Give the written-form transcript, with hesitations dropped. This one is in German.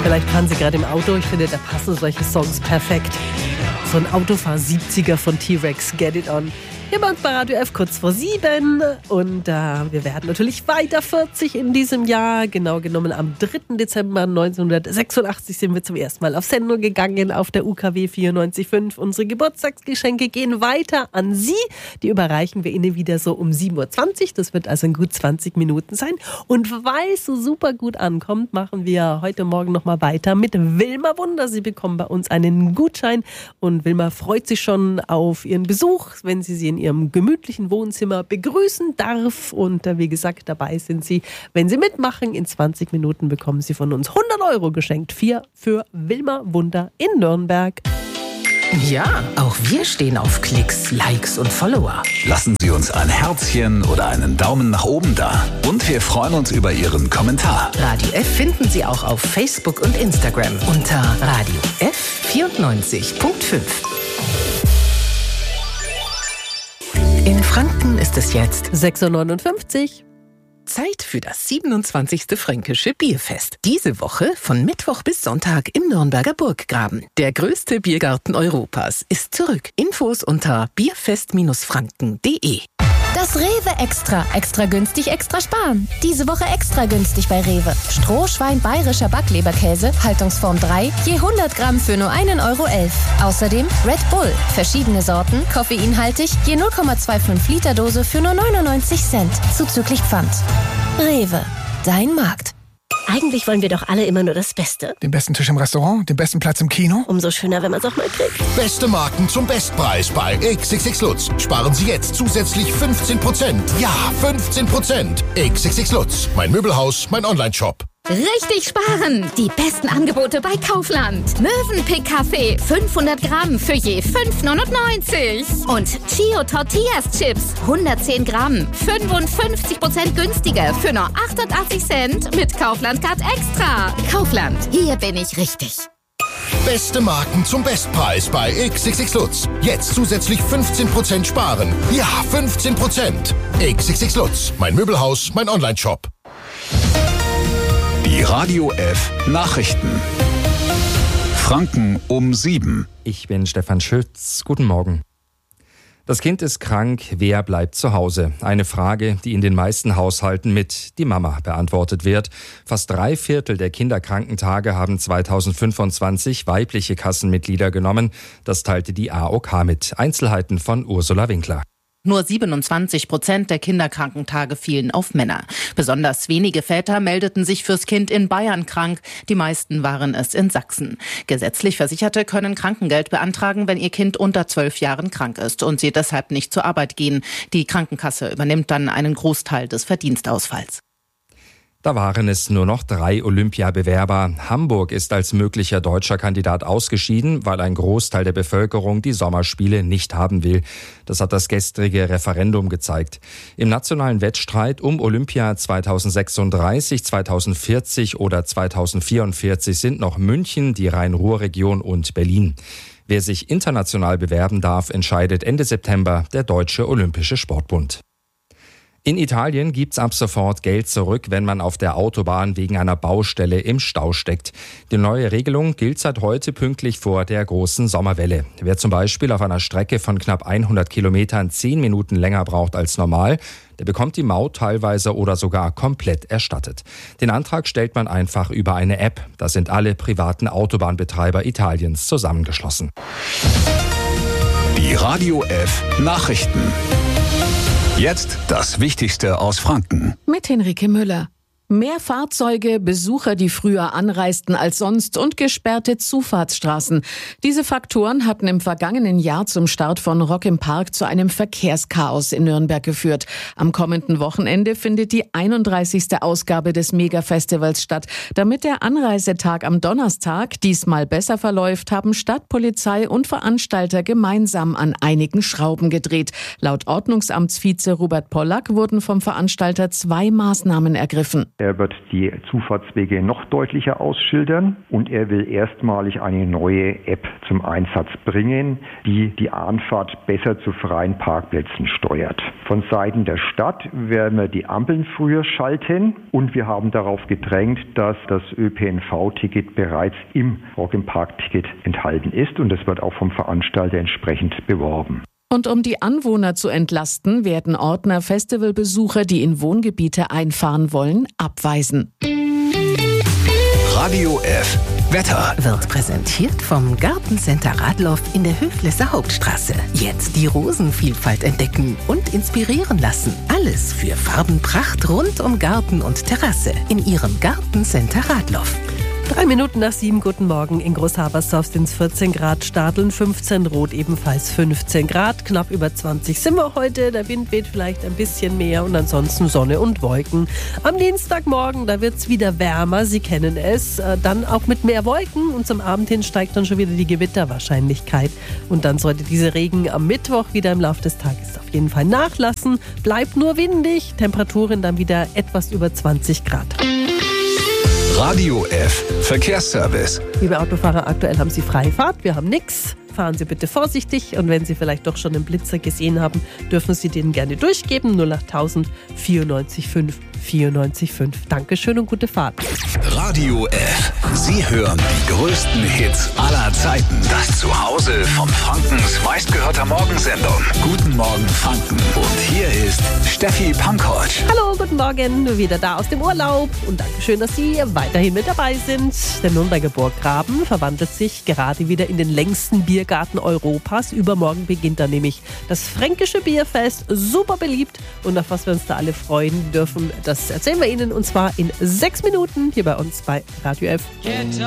Vielleicht fahren Sie gerade im Auto. Ich finde, da passen solche Songs perfekt. So ein Autofahr-70er von T-Rex, Get It On. Hier bei uns bei Radio F kurz vor 7 und wir werden natürlich weiter 40 in diesem Jahr. Genau genommen am 3. Dezember 1986 sind wir zum ersten Mal auf Sendung gegangen auf der UKW 94.5. Unsere Geburtstagsgeschenke gehen weiter an Sie. Die überreichen wir Ihnen wieder so um 7.20 Uhr. Das wird also in gut 20 Minuten sein. Und weil es so super gut ankommt, machen wir heute Morgen nochmal weiter mit Wilma Wunder. Sie bekommen bei uns einen Gutschein und Wilma freut sich schon auf Ihren Besuch, wenn sie in ihrem gemütlichen Wohnzimmer begrüßen darf. Und wie gesagt, dabei sind Sie, wenn Sie mitmachen. In 20 Minuten bekommen Sie von uns 100 € geschenkt. 4 für Wilma Wunder in Nürnberg. Ja, auch wir stehen auf Klicks, Likes und Follower. Lassen Sie uns ein Herzchen oder einen Daumen nach oben da. Und wir freuen uns über Ihren Kommentar. Radio F finden Sie auch auf Facebook und Instagram unter Radio F 94.5. In Franken ist es jetzt 6.59 Uhr. Zeit für das 27. Fränkische Bierfest. Diese Woche von Mittwoch bis Sonntag im Nürnberger Burggraben. Der größte Biergarten Europas ist zurück. Infos unter bierfest-franken.de. Das Rewe Extra. Extra günstig, extra sparen. Diese Woche extra günstig bei Rewe. Strohschwein bayerischer Backleberkäse, Haltungsform 3, je 100 Gramm für nur 1,11 €. Außerdem Red Bull, verschiedene Sorten, koffeinhaltig, je 0,25 Liter Dose für nur 99 Cent, zuzüglich Pfand. Rewe, dein Markt. Eigentlich wollen wir doch alle immer nur das Beste. Den besten Tisch im Restaurant, den besten Platz im Kino. Umso schöner, wenn man es auch mal kriegt. Beste Marken zum Bestpreis bei XXX Lutz. Sparen Sie jetzt zusätzlich 15%. Ja, 15%. XXX Lutz. Mein Möbelhaus, mein Onlineshop. Richtig sparen! Die besten Angebote bei Kaufland. Mövenpick Kaffee 500 Gramm für je 5,99. Und Chio Tortillas Chips 110 Gramm 55% günstiger für nur 88 Cent mit Kaufland Card Extra. Kaufland, hier bin ich richtig. Beste Marken zum Bestpreis bei XXX Lutz. Jetzt zusätzlich 15% sparen. Ja, 15%. XXX Lutz. Mein Möbelhaus, mein Onlineshop. Die Radio F Nachrichten. Franken um 7. Ich bin Stefan Schütz. Guten Morgen. Das Kind ist krank, wer bleibt zu Hause? Eine Frage, die in den meisten Haushalten mit die Mama beantwortet wird. Fast 3/4 der Kinderkrankentage haben 2025 weibliche Kassenmitglieder genommen. Das teilte die AOK mit. Einzelheiten von Ursula Winkler. Nur 27% der Kinderkrankentage fielen auf Männer. Besonders wenige Väter meldeten sich fürs Kind in Bayern krank. Die meisten waren es in Sachsen. Gesetzlich Versicherte können Krankengeld beantragen, wenn ihr Kind unter 12 Jahren krank ist und sie deshalb nicht zur Arbeit gehen. Die Krankenkasse übernimmt dann einen Großteil des Verdienstausfalls. Da waren es nur noch 3 Olympiabewerber. Hamburg ist als möglicher deutscher Kandidat ausgeschieden, weil ein Großteil der Bevölkerung die Sommerspiele nicht haben will. Das hat das gestrige Referendum gezeigt. Im nationalen Wettstreit um Olympia 2036, 2040 oder 2044 sind noch München, die Rhein-Ruhr-Region und Berlin. Wer sich international bewerben darf, entscheidet Ende September der Deutsche Olympische Sportbund. In Italien gibt's ab sofort Geld zurück, wenn man auf der Autobahn wegen einer Baustelle im Stau steckt. Die neue Regelung gilt seit heute pünktlich vor der großen Sommerwelle. Wer zum Beispiel auf einer Strecke von knapp 100 Kilometern 10 Minuten länger braucht als normal, der bekommt die Maut teilweise oder sogar komplett erstattet. Den Antrag stellt man einfach über eine App. Da sind alle privaten Autobahnbetreiber Italiens zusammengeschlossen. Die Radio F Nachrichten. Jetzt das Wichtigste aus Franken. Mit Henrike Müller. Mehr Fahrzeuge, Besucher, die früher anreisten als sonst und gesperrte Zufahrtsstraßen. Diese Faktoren hatten im vergangenen Jahr zum Start von Rock im Park zu einem Verkehrschaos in Nürnberg geführt. Am kommenden Wochenende findet die 31. Ausgabe des Mega-Festivals statt. Damit der Anreisetag am Donnerstag diesmal besser verläuft, haben Stadtpolizei und Veranstalter gemeinsam an einigen Schrauben gedreht. Laut Ordnungsamtsvize Robert Pollack wurden vom Veranstalter 2 Maßnahmen ergriffen. Er wird die Zufahrtswege noch deutlicher ausschildern und er will erstmalig eine neue App zum Einsatz bringen, die die Anfahrt besser zu freien Parkplätzen steuert. Von Seiten der Stadt werden wir die Ampeln früher schalten und wir haben darauf gedrängt, dass das ÖPNV-Ticket bereits im Rock-im-Park-Ticket enthalten ist und das wird auch vom Veranstalter entsprechend beworben. Und um die Anwohner zu entlasten, werden Ordner Festivalbesucher, die in Wohngebiete einfahren wollen, abweisen. Radio F Wetter wird präsentiert vom Gartencenter Radloff in der Höflisser Hauptstraße. Jetzt die Rosenvielfalt entdecken und inspirieren lassen. Alles für Farbenpracht rund um Garten und Terrasse in Ihrem Gartencenter Radloff. 3 Minuten nach 7, guten Morgen. In Großhabersdorf sind es 14 Grad, Stadeln 15, Rot ebenfalls 15 Grad. Knapp über 20 sind wir heute. Der Wind weht vielleicht ein bisschen mehr und ansonsten Sonne und Wolken. Am Dienstagmorgen, da wird es wieder wärmer, Sie kennen es. Dann auch mit mehr Wolken und zum Abend hin steigt dann schon wieder die Gewitterwahrscheinlichkeit. Und dann sollte dieser Regen am Mittwoch wieder im Laufe des Tages auf jeden Fall nachlassen. Bleibt nur windig, Temperaturen dann wieder etwas über 20 Grad. Radio F Verkehrsservice. Liebe Autofahrer, aktuell haben Sie freie Fahrt, wir haben nichts. Fahren Sie bitte vorsichtig und wenn Sie vielleicht doch schon einen Blitzer gesehen haben, dürfen Sie den gerne durchgeben. 08000 94 5 94 5. Dankeschön und gute Fahrt. Radio F. Sie hören die größten Hits aller Zeiten. Das Zuhause von Frankens meistgehörter Morgensendung. Guten Morgen Franken. Und hier ist Steffi Pankovic. Hallo, guten Morgen. Wieder da aus dem Urlaub. Und Dankeschön, dass Sie weiterhin mit dabei sind. Der Nürnberger Burggraben verwandelt sich gerade wieder in den längsten Biergarten Europas. Übermorgen beginnt dann nämlich das Fränkische Bierfest. Super beliebt. Und auf was wir uns da alle freuen dürfen, das erzählen wir Ihnen und zwar in 6 Minuten hier bei uns bei Radio F.